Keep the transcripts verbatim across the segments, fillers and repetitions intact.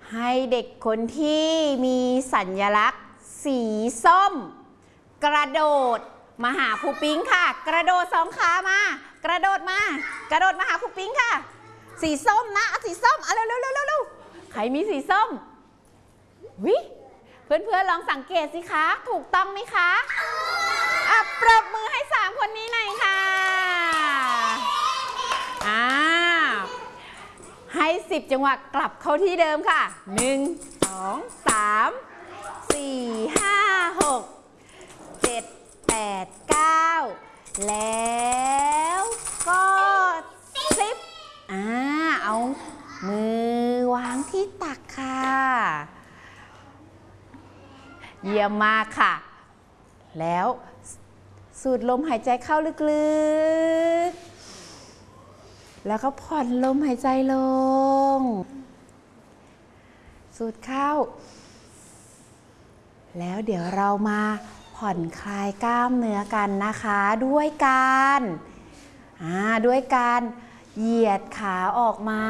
ให้เด็กคนที่มีสัญลักษณ์สีส้มกระโดดมาหาครูปิ๊งค่ะกระโดดสองขามากระโดดมากระโดดมาหาครูปิ๊งค่ะสีส้มนะสีส้มเอาเร็วเร็วเร็วเร็วใครมีสีส้มวิเพื่อนเพื่อนลองสังเกตสิคะถูกต้องไหมคะอ่ะปรบมือให้สามคนนี้หน่อยค่ะอ่าให้สิบจังหวะกลับเข้าที่เดิมค่ะหนึ่งสองสามสี่ห้าหกเจ็ดแปดเก้าแล้วก็สิบอ่าเอามือวางที่ตักค่ะเยี่ยมมากค่ะแล้วสูดลมหายใจเข้าลึกๆแล้วก็ผ่อนลมหายใจลงสูดเข้าแล้วเดี๋ยวเรามาผ่อนคลายกล้ามเนื้อกันนะคะด้วยการอ่าด้วยการเหยียดขาออกมา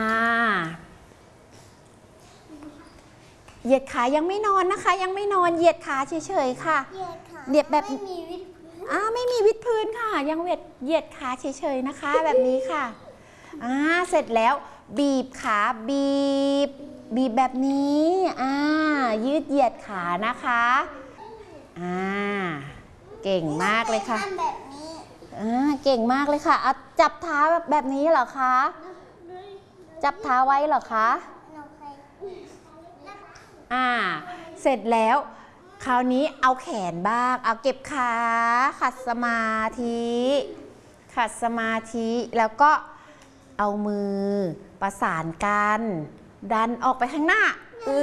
เหยียดขายังไม่นอนนะคะยังไม่นอนเหยียดขาเฉยๆค่ะเหยียดแบบไม่มีวิดพื้นอ่าไม่มีวิดพื้นค่ะยังเหยียดเหยียดขาเฉยๆนะคะแบบนี้ค่ะอ่าเสร็จแล้วบีบขาบีบบีบแบบนี้อ่ายืดเหยียดขานะคะอ่าเก่งมากเลยค่ะอ่าเก่งมากเลยค่ะเอาจับเท้าแบบแบบนี้เหรอคะจับเท้าไว้เหรอคะอ่าเสร็จแล้วคราวนี้เอาแขนบ้างเอาเก็บขาขัดสมาธิขัดสมาธิแล้วก็เอามือประสานกันดันออกไปข้างหน้าอื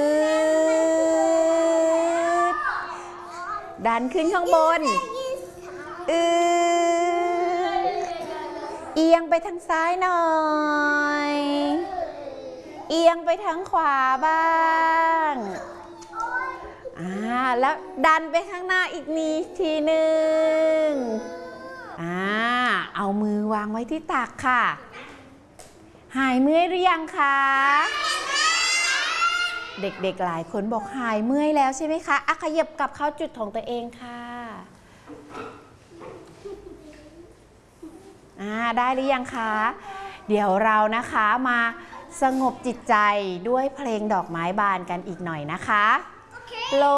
ดดันขึ้นข้างบนอืดเอียงไปทางซ้ายหน่อยเอียงไปทางขวาบ้างอ่าแล้วดันไปข้างหน้าอีกนิดทีหนึ่งอ่าเอามือวางไว้ที่ตักค่ะหายเมื่อยหรือยังคะเด็กๆหลายคนบอกหายเมื่อยแล้วใช่ไหมคะอ่ะขยับกลับเข้าจุดของตัวเองค่ะอ่าได้หรือยังคะเดี๋ยวเรานะคะมาสงบจิตใจด้วยเพลงดอกไม้บานกันอีกหน่อยนะคะ